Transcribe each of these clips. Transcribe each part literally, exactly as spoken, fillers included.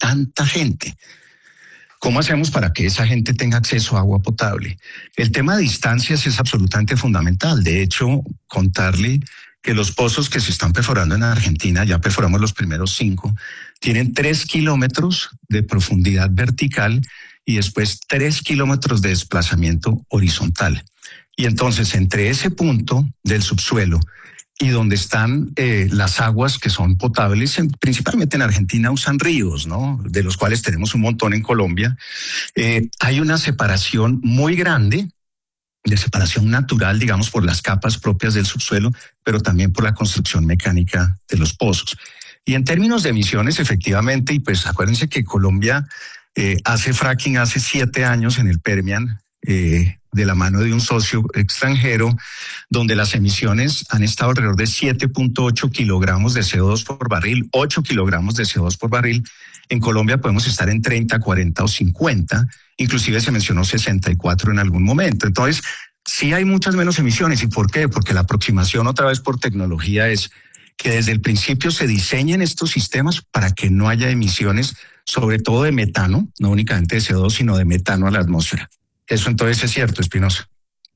tanta gente. ¿Cómo hacemos para que esa gente tenga acceso a agua potable? El tema de distancias es absolutamente fundamental. De hecho, contarle que los pozos que se están perforando en Argentina, ya perforamos los primeros cinco, tienen tres kilómetros de profundidad vertical y después tres kilómetros de desplazamiento horizontal. Y entonces, entre ese punto del subsuelo y donde están eh, las aguas que son potables, en, principalmente en Argentina usan ríos, ¿no? De los cuales tenemos un montón en Colombia. Eh, hay una separación muy grande, de separación natural, digamos, por las capas propias del subsuelo, pero también por la construcción mecánica de los pozos. Y en términos de emisiones, efectivamente, y pues acuérdense que Colombia eh, hace fracking hace siete años en el Permian, eh, de la mano de un socio extranjero, donde las emisiones han estado alrededor de siete punto ocho kilogramos de C O dos por barril, ocho kilogramos de C O dos por barril. En Colombia podemos estar en treinta, cuarenta o cincuenta, inclusive se mencionó sesenta y cuatro en algún momento. Entonces, sí hay muchas menos emisiones. ¿Y por qué? Porque la aproximación, otra vez por tecnología, es que desde el principio se diseñen estos sistemas para que no haya emisiones, sobre todo de metano, no únicamente de C O dos, sino de metano a la atmósfera. Eso entonces es cierto, Espinosa.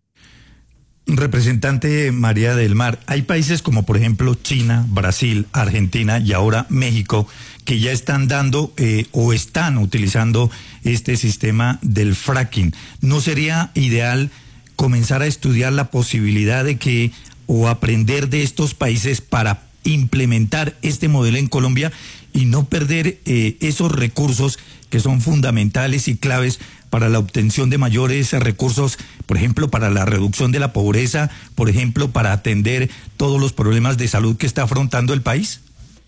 Representante María del Mar, hay países como por ejemplo China, Brasil, Argentina y ahora México que ya están dando eh, o están utilizando este sistema del fracking. ¿No sería ideal comenzar a estudiar la posibilidad de que o aprender de estos países para implementar este modelo en Colombia y no perder eh, esos recursos que son fundamentales y claves para la obtención de mayores recursos, por ejemplo, para la reducción de la pobreza, por ejemplo, para atender todos los problemas de salud que está afrontando el país?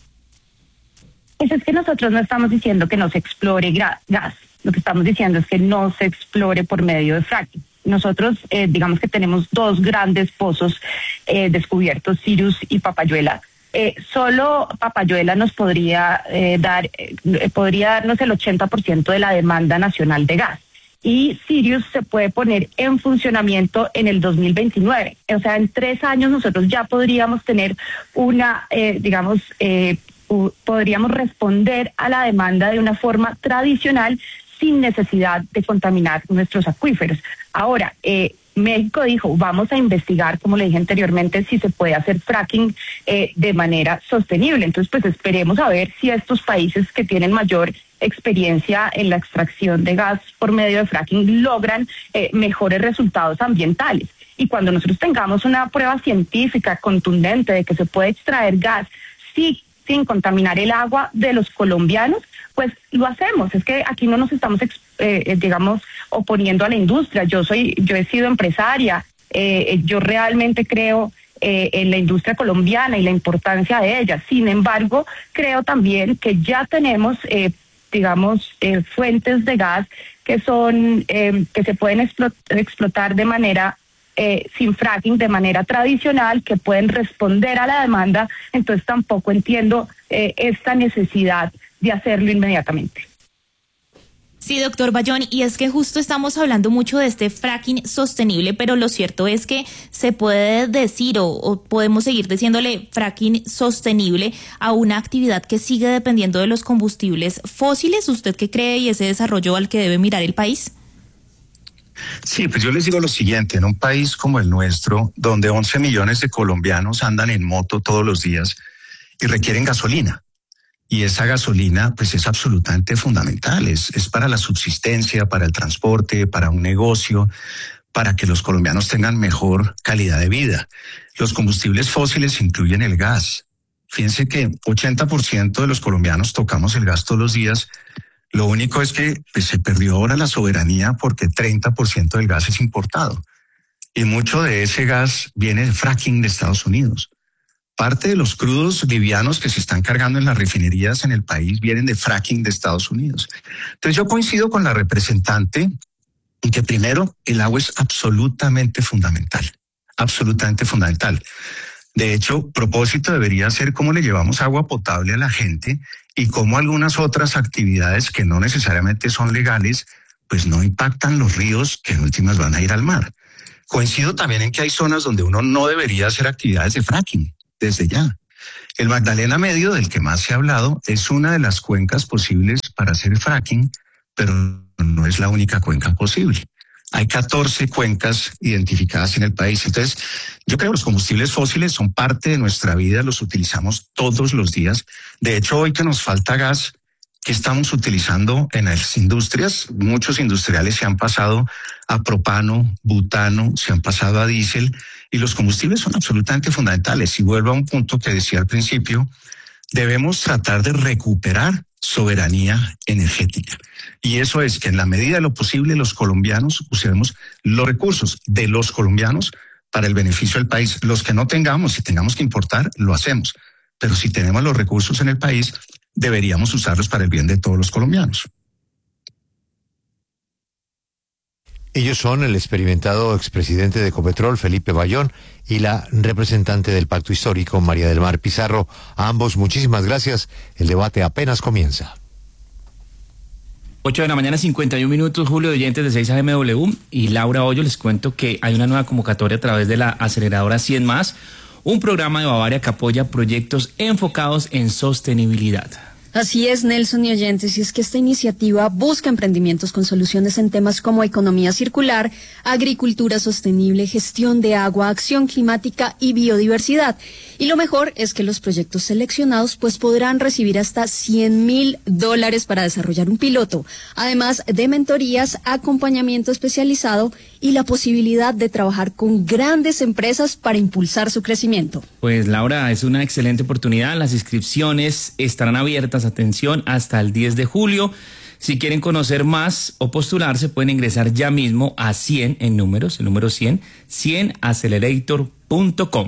Pues es que nosotros no estamos diciendo que no se explore gas, lo que estamos diciendo es que no se explore por medio de fracking. Nosotros, eh, digamos que tenemos dos grandes pozos eh, descubiertos, Sirius y Papayuela. Eh, solo Papayuela nos podría eh, dar, eh, podría darnos el ochenta por ciento de la demanda nacional de gas. Y Sirius se puede poner en funcionamiento en el dos mil veintinueve. O sea, en tres años nosotros ya podríamos tener una, eh, digamos, eh, podríamos responder a la demanda de una forma tradicional sin necesidad de contaminar nuestros acuíferos. Ahora, eh, México dijo, vamos a investigar, como le dije anteriormente, si se puede hacer fracking eh, de manera sostenible. Entonces, pues esperemos a ver si estos países que tienen mayor experiencia en la extracción de gas por medio de fracking logran eh, mejores resultados ambientales. Y cuando nosotros tengamos una prueba científica contundente de que se puede extraer gas sí, sin contaminar el agua de los colombianos, pues lo hacemos. Es que aquí no nos estamos, eh, digamos, oponiendo a la industria. Yo soy, yo he sido empresaria, eh, yo realmente creo eh, en la industria colombiana y la importancia de ella. Sin embargo, creo también que ya tenemos, eh, digamos, eh, fuentes de gas que son, eh, que se pueden explot- explotar de manera Eh, sin fracking, de manera tradicional, que pueden responder a la demanda. Entonces tampoco entiendo eh, esta necesidad de hacerlo inmediatamente. Sí, doctor Bayón, y es que justo estamos hablando mucho de este fracking sostenible, pero lo cierto es que se puede decir o, o podemos seguir diciéndole fracking sostenible a una actividad que sigue dependiendo de los combustibles fósiles. ¿Usted qué cree y ese desarrollo al que debe mirar el país? Sí, pues yo les digo lo siguiente, en un país como el nuestro, donde once millones de colombianos andan en moto todos los días y requieren gasolina, y esa gasolina pues es absolutamente fundamental, es, es para la subsistencia, para el transporte, para un negocio, para que los colombianos tengan mejor calidad de vida. Los combustibles fósiles incluyen el gas. Fíjense que ochenta por ciento de los colombianos tocamos el gas todos los días. Lo único es que pues, se perdió ahora la soberanía porque treinta por ciento del gas es importado. Y mucho de ese gas viene de fracking de Estados Unidos. Parte de los crudos livianos que se están cargando en las refinerías en el país vienen de fracking de Estados Unidos. Entonces yo coincido con la representante en que primero el agua es absolutamente fundamental, absolutamente fundamental. De hecho, propósito debería ser cómo le llevamos agua potable a la gente y cómo algunas otras actividades que no necesariamente son legales, pues no impactan los ríos que en últimas van a ir al mar. Coincido también en que hay zonas donde uno no debería hacer actividades de fracking, desde ya. El Magdalena Medio, del que más se ha hablado, es una de las cuencas posibles para para hacer fracking, pero no es la única cuenca posible. Hay catorce cuencas identificadas en el país. Entonces, yo creo que los combustibles fósiles son parte de nuestra vida, los utilizamos todos los días. De hecho, hoy que nos falta gas, ¿qué estamos utilizando en las industrias? Muchos industriales se han pasado a propano, butano, se han pasado a diésel, y los combustibles son absolutamente fundamentales. Y vuelvo a un punto que decía al principio, debemos tratar de recuperar soberanía energética. Y eso es que en la medida de lo posible los colombianos usemos los recursos de los colombianos para el beneficio del país. Los que no tengamos, si tengamos que importar, lo hacemos. Pero si tenemos los recursos en el país, deberíamos usarlos para el bien de todos los colombianos. Ellos son el experimentado expresidente de Ecopetrol, Felipe Bayón, y la representante del Pacto Histórico, María del Mar Pizarro. A ambos, muchísimas gracias. El debate apenas comienza. ocho de la mañana, cincuenta y un minutos, Julio, de oyentes de seis A M W y Laura Hoyo. Les cuento que hay una nueva convocatoria a través de la aceleradora cien más, un programa de Bavaria que apoya proyectos enfocados en sostenibilidad. Así es, Nelson y oyentes, y es que esta iniciativa busca emprendimientos con soluciones en temas como economía circular, agricultura sostenible, gestión de agua, acción climática y biodiversidad. Y lo mejor es que los proyectos seleccionados pues podrán recibir hasta cien mil dólares para desarrollar un piloto, además de mentorías, acompañamiento especializado y la posibilidad de trabajar con grandes empresas para impulsar su crecimiento. Pues Laura, es una excelente oportunidad. Las inscripciones estarán abiertas, atención, hasta el diez de julio. Si quieren conocer más o postularse, pueden ingresar ya mismo a cien en números, el número cien, cien accelerator punto com.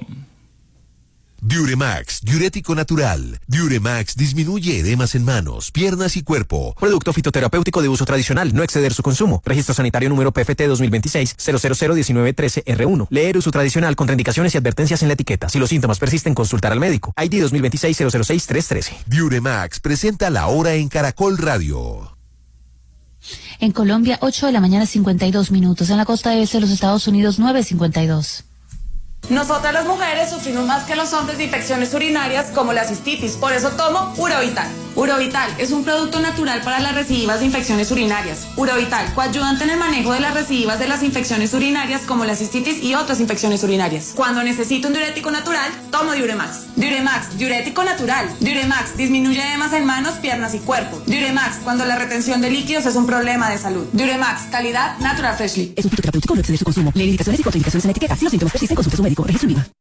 Diuremax, diurético natural. Diuremax disminuye edemas en manos, piernas y cuerpo. Producto fitoterapéutico de uso tradicional, no exceder su consumo. Registro sanitario número P F T dos mil veintiséis cero cero cero diecinueve trece R uno. Leer uso tradicional, contraindicaciones y advertencias en la etiqueta. Si los síntomas persisten, consultar al médico. I D dos mil veintiséis cero cero seis tres trece. Diuremax presenta la hora en Caracol Radio. En Colombia, ocho de la mañana, cincuenta y dos minutos. En la costa este de los Estados Unidos, nueve cincuenta y dos. Nosotras las mujeres sufrimos más que los hombres de infecciones urinarias como la cistitis, por eso tomo Urovital. Urovital es un producto natural para las recidivas de infecciones urinarias. Urovital, coayudante en el manejo de las recidivas de las infecciones urinarias como la cistitis y otras infecciones urinarias. Cuando necesito un diurético natural, tomo Diuremax. Diuremax, diurético natural. Diuremax, disminuye edemas en manos, piernas y cuerpo. Diuremax, cuando la retención de líquidos es un problema de salud. Diuremax, calidad Natural Freshly. Es un fitoterapéutico, no exceder su consumo. Lee indicaciones y contraindicaciones en la etiqueta. Si los síntomas persisten, consulte a su médico. Registro Viva.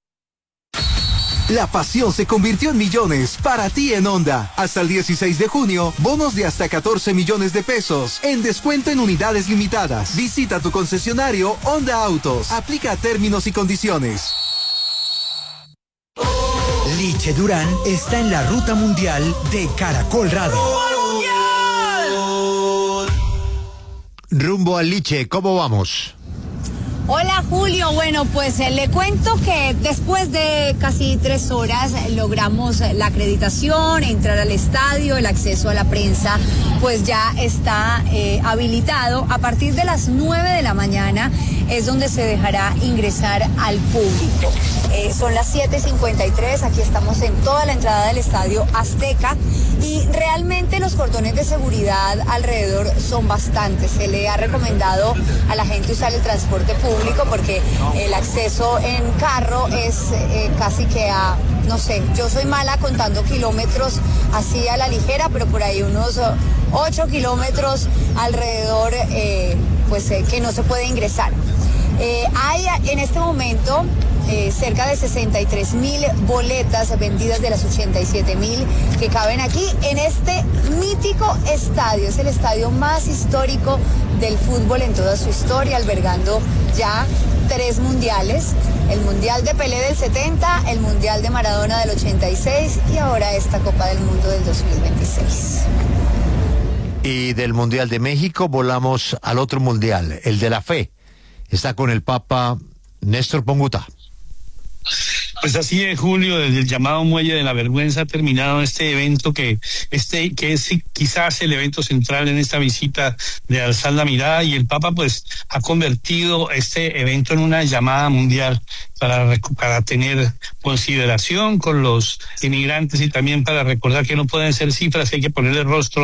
La pasión se convirtió en millones para ti en Honda. Hasta el dieciséis de junio, bonos de hasta catorce millones de pesos en descuento en unidades limitadas. Visita tu concesionario Honda Autos. Aplica términos y condiciones. Liche Durán está en la ruta mundial de Caracol Radio. Rumbo al Liche, ¿cómo vamos? Hola Julio, bueno pues eh, le cuento que después de casi tres horas eh, logramos la acreditación, entrar al estadio, el acceso a la prensa pues ya está eh, habilitado. A partir de las nueve de la mañana es donde se dejará ingresar al público. Eh, son las siete cincuenta y tres, aquí estamos en toda la entrada del Estadio Azteca y realmente los cordones de seguridad alrededor son bastantes. Se le ha recomendado a la gente usar el transporte público porque el acceso en carro es eh, casi que a, no sé, yo soy mala contando kilómetros así a la ligera, pero por ahí unos ocho kilómetros alrededor eh, pues eh, que no se puede ingresar. Eh, hay en este momento eh, cerca de sesenta y tres mil boletas vendidas de las ochenta y siete mil que caben aquí en este mítico estadio. Es el estadio más histórico del fútbol en toda su historia, albergando ya tres mundiales. El Mundial de Pelé del setenta, el Mundial de Maradona del ochenta y seis y ahora esta Copa del Mundo del dos mil veintiséis. Y del Mundial de México volamos al otro mundial, el de la fe. Está con el Papa Néstor Ponguta. Pues así es, Julio, desde el llamado Muelle de la Vergüenza ha terminado este evento que este que es quizás el evento central en esta visita de alzar la mirada, y el Papa pues ha convertido este evento en una llamada mundial para, para tener consideración con los inmigrantes y también para recordar que no pueden ser cifras, que hay que ponerle rostro a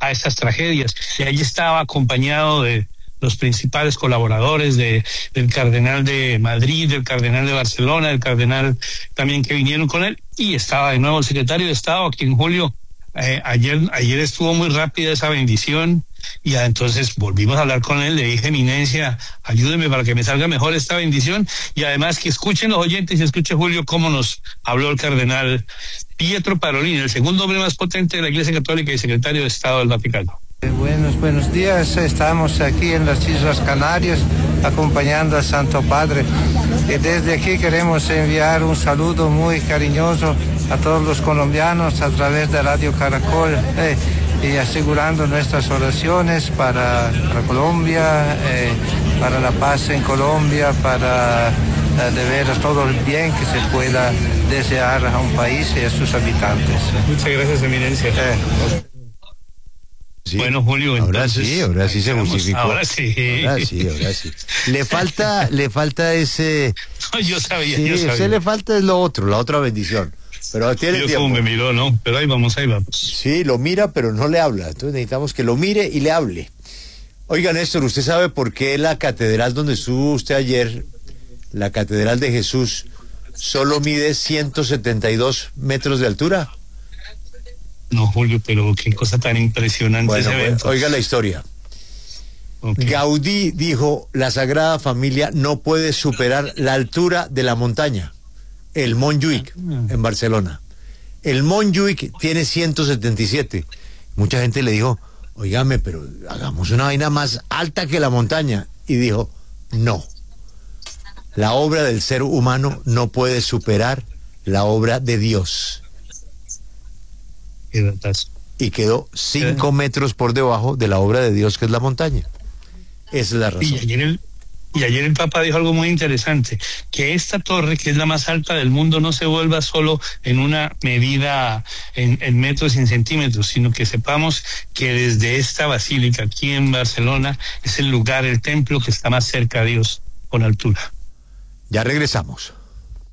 a estas tragedias. Y ahí estaba acompañado de los principales colaboradores de, del cardenal de Madrid, del cardenal de Barcelona, del cardenal también que vinieron con él, y estaba de nuevo el secretario de Estado, aquí en Julio. Eh, ayer, ayer estuvo muy rápida esa bendición, y ya, entonces volvimos a hablar con él, le dije, eminencia, ayúdeme para que me salga mejor esta bendición, y además que escuchen los oyentes y escuche Julio cómo nos habló el cardenal Pietro Parolin, el segundo hombre más potente de la Iglesia Católica y secretario de Estado del Vaticano. Buenos, buenos días, estamos aquí en las Islas Canarias acompañando al Santo Padre, y desde aquí queremos enviar un saludo muy cariñoso a todos los colombianos a través de Radio Caracol, eh, y asegurando nuestras oraciones para, para Colombia, eh, para la paz en Colombia, para eh, de veras todo el bien que se pueda desear a un país y a sus habitantes. Muchas gracias, eminencia. Eh, Sí. Bueno, Julio, ahora entonces, sí, ahora sí se justificó. Ahora sí. Ahora sí, ahora sí. Le falta, le falta ese. No, yo sabía, sí, yo sabía. Se le falta es lo otro, la otra bendición. Pero tiene Dios tiempo. cómo me miró, ¿no? Pero ahí vamos, ahí vamos. Sí, lo mira, pero no le habla. Entonces necesitamos que lo mire y le hable. Oiga, Néstor, ¿usted sabe por qué la catedral donde estuvo usted ayer, la Catedral de Jesús, solo mide ciento setenta y dos metros de altura? No, Julio, pero qué cosa tan impresionante Bueno, ese evento. oiga la historia. Okay. Gaudí dijo, la Sagrada Familia no puede superar la altura de la montaña, el Montjuïc, en Barcelona. El Montjuïc tiene ciento setenta y siete. Mucha gente le dijo, oígame, pero hagamos una vaina más alta que la montaña. Y dijo, no. La obra del ser humano no puede superar la obra de Dios. Y quedó cinco metros por debajo de la obra de Dios, que es la montaña. Esa es la razón. Y ayer, el, y ayer el Papa dijo algo muy interesante, que esta torre, que es la más alta del mundo, no se vuelva solo en una medida en, en metros y en centímetros, sino que sepamos que desde esta basílica aquí en Barcelona es el lugar, el templo que está más cerca a Dios con altura. Ya regresamos.